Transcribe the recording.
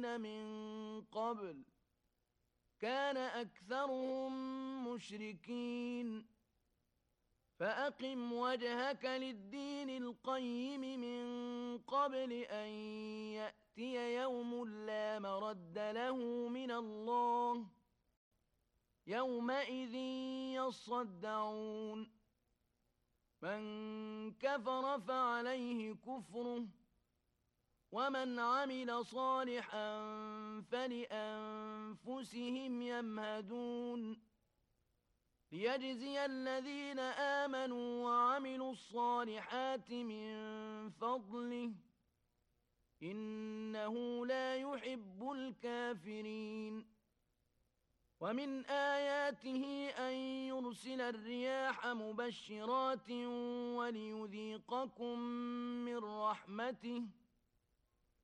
من قبل كان أكثرهم مشركين فأقم وجهك للدين القيم من قبل أن يأتي يوم لا مرد له من الله يومئذ يصدعون من كفر فعليه كفره ومن عمل صالحا فلأنفسهم يمهدون ليجزي الذين آمنوا وعملوا الصالحات من فضله إنه لا يحب الكافرين ومن آياته أن يرسل الرياح مبشرات وليذيقكم من رحمته